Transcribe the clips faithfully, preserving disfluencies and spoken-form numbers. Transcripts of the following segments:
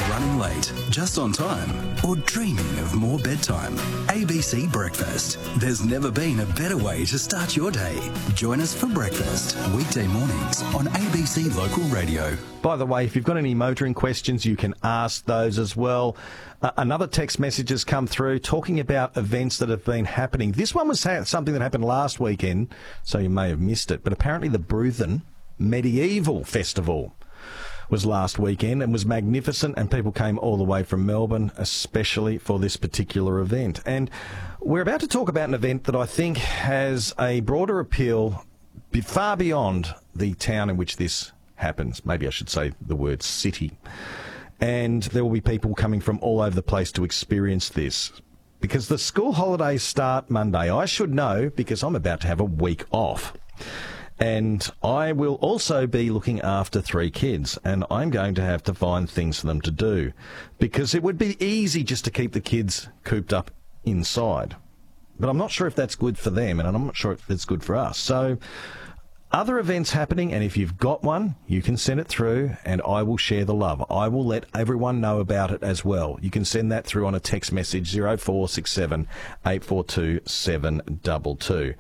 running late, just on time, or dreaming of more bedtime? A B C Breakfast. There's never been a better way to start your day. Join us for breakfast, weekday mornings on A B C Local Radio. By the way, if you've got any motoring questions, you can ask those as well. Uh, another text message has come through talking about events that have been happening. This one was ha- something that happened last weekend, so you may have missed it. But apparently the Bruthen Medieval Festival was last weekend and was magnificent, and people came all the way from Melbourne, especially for this particular event. And we're about to talk about an event that I think has a broader appeal be far beyond the town in which this happens. Maybe I should say the word city. And there will be people coming from all over the place to experience this. Because the school holidays start Monday. I should know because I'm about to have a week off. And I will also be looking after three kids, and I'm going to have to find things for them to do, because it would be easy just to keep the kids cooped up inside. But I'm not sure if that's good for them, and I'm not sure if it's good for us. So other events happening, and if you've got one, you can send it through, and I will share the love. I will let everyone know about it as well. You can send that through on a text message, zero four six seven, eight four two, seven two two.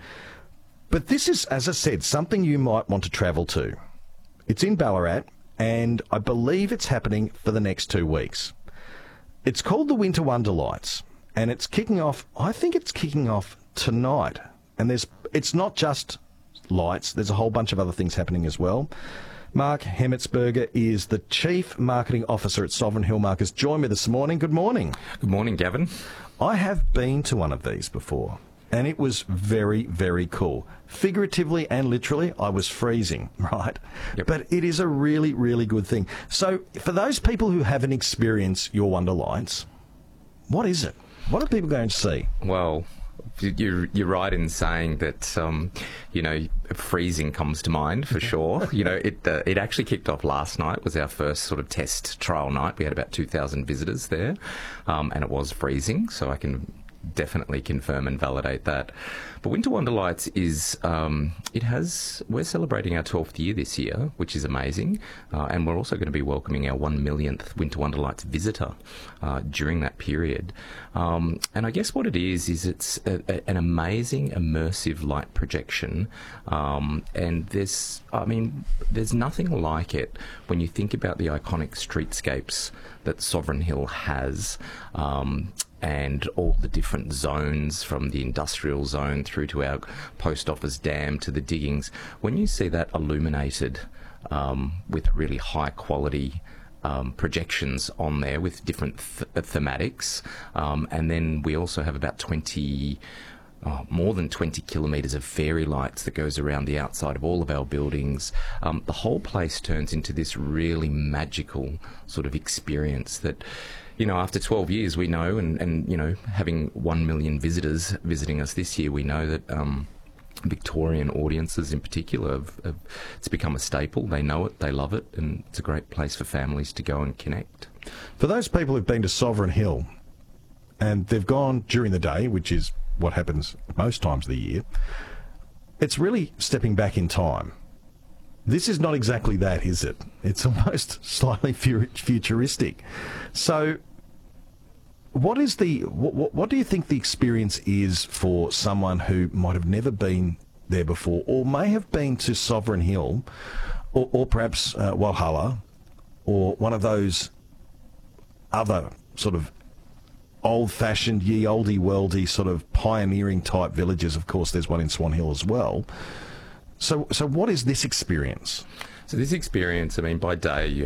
But this is, as I said, something you might want to travel to. It's in Ballarat, and I believe it's happening for the next two weeks. It's called the Winter Wonder Lights, and it's kicking off, I think it's kicking off tonight. And there's, it's not just lights, there's a whole bunch of other things happening as well. Mark Hemmetsberger is the Chief Marketing Officer at Sovereign Hill. Mark has joined me this morning. Good morning. Good morning, Gavin. I have been to one of these before, and it was very, very cool. Figuratively and literally, I was freezing, right? Yep. But it is a really, really good thing. So for those people who haven't experienced your Wonder Lights, what is it? What are people going to see? Well, you're, you're right in saying that, um, you know, freezing comes to mind for sure. You know, it uh, it actually kicked off last night. It was our first sort of test trial night. We had about two thousand visitors there, um, and it was freezing, so I can definitely confirm and validate that. But Winter Wonder Lights is, um, it has, we're celebrating our twelfth year this year, which is amazing. Uh, and we're also going to be welcoming our one millionth Winter Wonder Lights visitor uh, during that period. Um, and I guess what it is, is it's a, a, an amazing immersive light projection. Um, and there's, I mean, there's nothing like it when you think about the iconic streetscapes that Sovereign Hill has. Um, and all the different zones, from the industrial zone through to our post office dam to the diggings. When you see that illuminated um, with really high quality um, projections on there with different th- thematics, um, and then we also have about twenty... Oh, more than twenty kilometres of fairy lights that goes around the outside of all of our buildings. Um, the whole place turns into this really magical sort of experience that, you know, after twelve years we know, and, and you know, having one million visitors visiting us this year, we know that um, Victorian audiences in particular, have, have, it's become a staple. They know it, they love it, and it's a great place for families to go and connect. For those people who've been to Sovereign Hill and they've gone during the day, which is what happens most times of the year, it's really stepping back in time. This is not exactly that, is it? It's almost slightly fu- futuristic. So what is the what, what do you think the experience is for someone who might have never been there before, or may have been to Sovereign Hill, or, or perhaps uh, Walhalla, or one of those other sort of old-fashioned, ye olde worldy sort of pioneering type villages? Of course, there's one in Swan Hill as well. So, so what is this experience? So this experience, I mean, by day you